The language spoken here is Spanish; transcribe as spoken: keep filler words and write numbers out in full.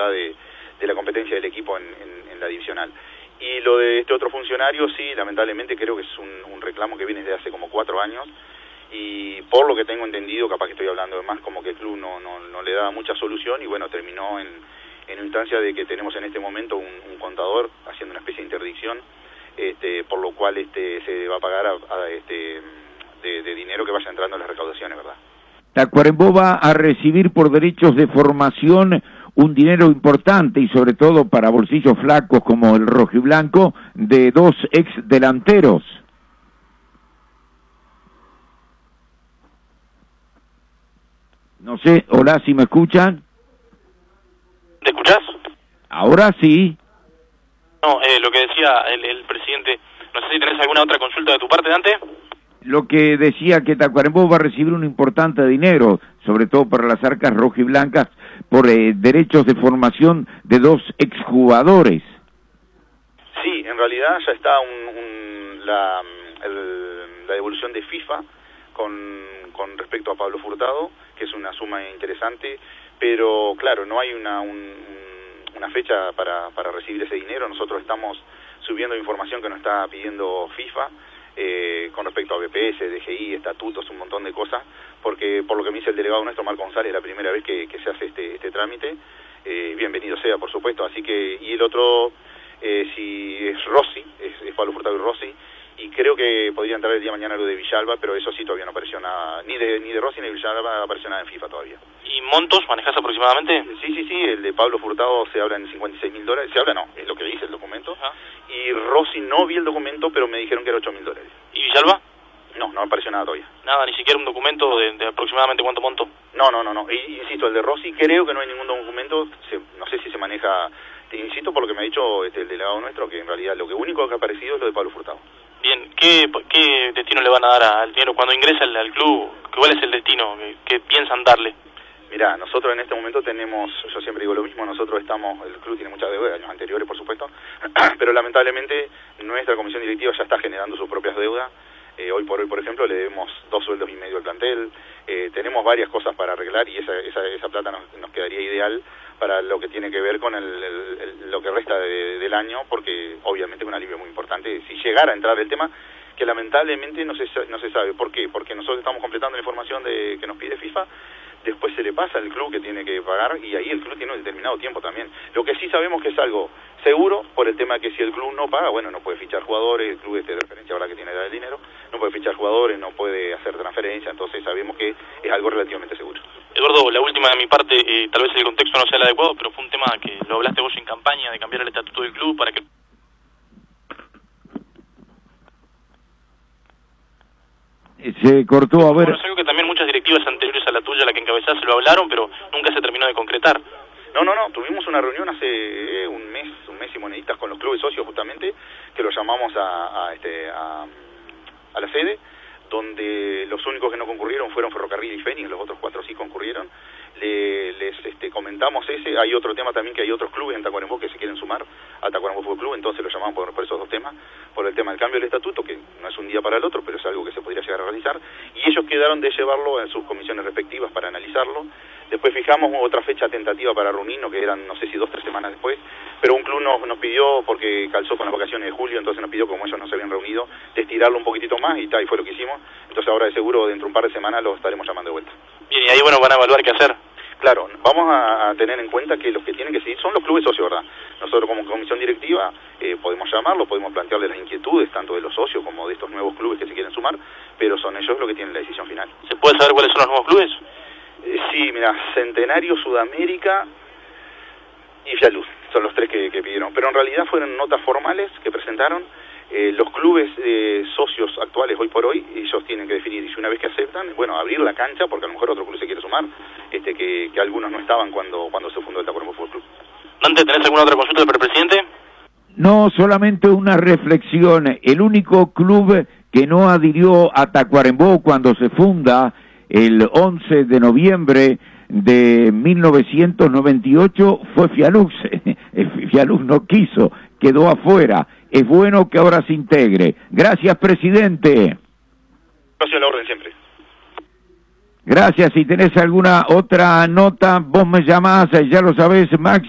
allá de, de la competencia del equipo en, en, en la divisional. Y lo de este otro funcionario, sí, lamentablemente creo que es un, un reclamo que viene desde hace como cuatro años, y por lo que tengo entendido, capaz que estoy hablando de más, como que el club no, no, no le da mucha solución, y bueno, terminó en, en instancia de que tenemos en este momento un, un contador haciendo una especie de interdicción, este, por lo cual este, se va a pagar a, a, este, de, de dinero que vaya entrando en las recaudaciones, ¿verdad? Tacuarembó va a recibir por derechos de formación un dinero importante, y sobre todo para bolsillos flacos como el rojiblanco, de dos ex delanteros. No sé, hola, ¿si me escuchan? ¿Te escuchás? Ahora sí. No, eh, lo que decía el, el presidente, no sé si tenés alguna otra consulta de tu parte, Dante. Lo que decía que Tacuarembó va a recibir un importante dinero, sobre todo para las arcas rojiblancas, por eh, derechos de formación de dos exjugadores. Sí, en realidad ya está un, un, la, el, la devolución de FIFA con, con respecto a Pablo Furtado, que es una suma interesante, pero claro, no hay una, un, una fecha para, para recibir ese dinero. Nosotros estamos subiendo información que nos está pidiendo FIFA, Eh, con respecto a B P S, D G I, estatutos, un montón de cosas, porque por lo que me dice el delegado nuestro, Marco González, es la primera vez que, que se hace este, este trámite, eh, bienvenido sea, por supuesto, así que, y el otro, eh, si es Rossi, es, es Pablo Furtado y Rossi, y creo que podría entrar el día de mañana lo de Villalba, pero eso sí todavía no apareció nada, ni de, ni de Rossi ni de Villalba apareció nada en FIFA todavía. ¿Y montos manejás aproximadamente? Sí, sí, sí, el de Pablo Furtado se habla en cincuenta y seis mil dólares, se habla no, es lo que dice el documento, Ajá. Y Rossi no vi el documento, pero me dijeron que era ocho mil dólares. ¿Y Villalba? No, no apareció nada todavía. Nada, ni siquiera un documento de, de aproximadamente cuánto monto. No, no, no, no. Y, insisto, el de Rossi creo que no hay ningún documento, se, no sé si se maneja, te insisto por lo que me ha dicho este, el delegado nuestro, que en realidad lo que único que ha aparecido es lo de Pablo Furtado. Bien, ¿qué, qué destino le van a dar al dinero cuando ingresa al, al club? ¿Cuál es el destino que, que piensan darle? Mirá, nosotros en este momento tenemos, yo siempre digo lo mismo, nosotros estamos, el club tiene muchas deudas de años anteriores, por supuesto, pero lamentablemente nuestra comisión directiva ya está generando sus propias deudas. Eh, hoy por hoy, por ejemplo, le debemos dos sueldos y medio al plantel, eh, tenemos varias cosas para arreglar, y esa, esa, esa plata nos, nos quedaría ideal para lo que tiene que ver con el, el, el, lo que resta de, del año, porque obviamente es un alivio muy importante si llegara a entrar el tema, que lamentablemente no se, no se sabe. ¿Por qué? Porque nosotros estamos completando la información de, que nos pide FIFA, después se le pasa al club que tiene que pagar, y ahí el club tiene un determinado tiempo también. Lo que sí sabemos que es algo seguro, por el tema que si el club no paga, bueno, no puede fichar jugadores, el club este de referencia ahora que tiene el dinero, no puede fichar jugadores, no puede hacer transferencia, entonces sabemos que es algo relativamente seguro. Eduardo, la última de mi parte, eh, tal vez el contexto no sea el adecuado, pero fue un tema que lo hablaste vos en campaña, de cambiar el estatuto del club para que... Se cortó, a ver... Bueno, es algo que también muchas directivas anteriores a la tuya, la que encabezás, se lo hablaron, pero nunca se terminó de concretar. No, no, no, tuvimos una reunión hace eh, un mes, un mes y moneditas con los clubes socios justamente, que los llamamos a, a, este, a, a la sede, donde los únicos que no concurrieron fueron Ferrocarril y Fénix, los otros cuatro sí concurrieron. Le, les este, comentamos ese, hay otro tema también, que hay otros clubes en Tacuarembó que se quieren sumar a Tacuarembó Fútbol Club, entonces lo llamamos por, por esos dos temas, por el tema del cambio del estatuto, que no es un día para el otro, pero es algo que se podría llegar a realizar, y ellos quedaron de llevarlo en sus comisiones respectivas para analizarlo. Después fijamos otra fecha tentativa para reunirnos, que eran no sé si dos, tres semanas después, pero un club nos, nos pidió, porque calzó con las vacaciones de julio, entonces nos pidió, como ellos no se habían reunido, de estirarlo un poquitito más, y tal, y fue lo que hicimos. Entonces ahora de seguro dentro de un par de semanas lo estaremos llamando de vuelta. Bien, y ahí bueno van a evaluar qué hacer. Claro, vamos a, a tener en cuenta que los que tienen que seguir son los clubes socios, ¿verdad? Nosotros como comisión directiva eh, podemos llamarlos, podemos plantearles las inquietudes tanto de los socios como de estos nuevos clubes que se quieren sumar, pero son ellos los que tienen la decisión final. ¿Se puede saber cuáles son los nuevos clubes? Eh, sí, mira, Centenario, Sudamérica y Fialuz, son los tres que, que pidieron, pero en realidad fueron notas formales que presentaron. Eh, los clubes eh, socios actuales hoy por hoy, ellos tienen que definir, y una vez que aceptan, bueno, abrir la cancha, porque a lo mejor otro club se quiere sumar, este que, que algunos no estaban cuando cuando se fundó el Tacuarembó Fútbol Club. Dante, ¿tenés alguna otra consulta para el presidente? No, solamente una reflexión. El único club que no adhirió a Tacuarembó cuando se funda el once de noviembre de mil novecientos noventa y ocho fue Fialux. Fialux no quiso, quedó afuera. Es bueno que ahora se integre. Gracias, presidente. Gracias a la orden siempre. Gracias. Si tenés alguna otra nota, vos me llamás, ya lo sabés, Max.